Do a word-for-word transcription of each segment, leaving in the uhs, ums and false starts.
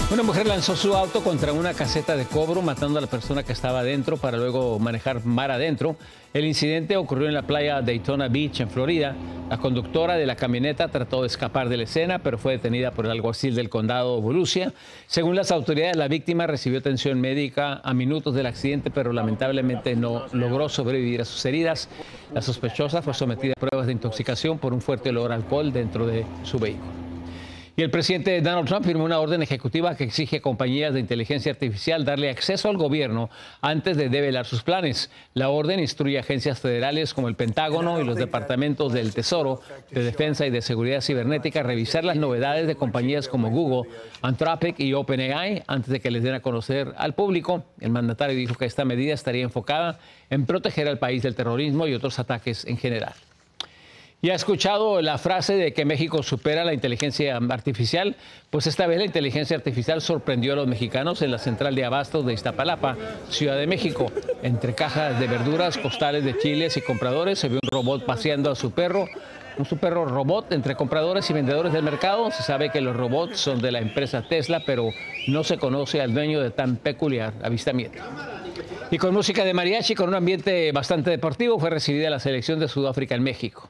Una mujer lanzó su auto contra una caseta de cobro, matando a la persona que estaba adentro para luego manejar mar adentro. El incidente ocurrió en la playa Daytona Beach, en Florida. La conductora de la camioneta trató de escapar de la escena, pero fue detenida por el alguacil del condado Volusia. Según las autoridades, la víctima recibió atención médica a minutos del accidente, pero lamentablemente no logró sobrevivir a sus heridas. La sospechosa fue sometida a pruebas de intoxicación por un fuerte olor a alcohol dentro de su vehículo. Y el presidente Donald Trump firmó una orden ejecutiva que exige a compañías de inteligencia artificial darle acceso al gobierno antes de develar sus planes. La orden instruye a agencias federales como el Pentágono y los departamentos del Tesoro, de Defensa y de Seguridad Cibernética a revisar las novedades de compañías como Google, Anthropic y OpenAI antes de que les den a conocer al público. El mandatario dijo que esta medida estaría enfocada en proteger al país del terrorismo y otros ataques en general. ¿Ya ha escuchado la frase de que México supera la inteligencia artificial? Pues esta vez la inteligencia artificial sorprendió a los mexicanos en la central de abastos de Iztapalapa, Ciudad de México. Entre cajas de verduras, costales de chiles y compradores se vio un robot paseando a su perro. Un su perro robot entre compradores y vendedores del mercado. Se sabe que los robots son de la empresa Tesla, pero no se conoce al dueño de tan peculiar avistamiento. Y con música de mariachi, con un ambiente bastante deportivo, fue recibida la selección de Sudáfrica en México.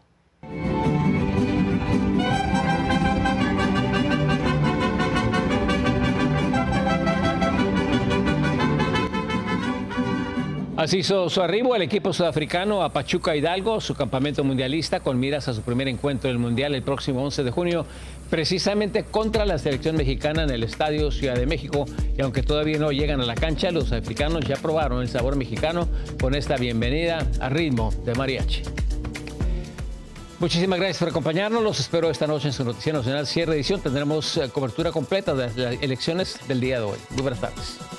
Así hizo su arribo el equipo sudafricano a Pachuca Hidalgo, su campamento mundialista, con miras a su primer encuentro del Mundial el próximo once de junio, precisamente contra la selección mexicana en el Estadio Ciudad de México. Y aunque todavía no llegan a la cancha, los africanos ya probaron el sabor mexicano con esta bienvenida a ritmo de mariachi. Muchísimas gracias por acompañarnos. Los espero esta noche en su Noticiero Nacional Cierre Edición. Tendremos cobertura completa de las elecciones del día de hoy. Muy buenas tardes.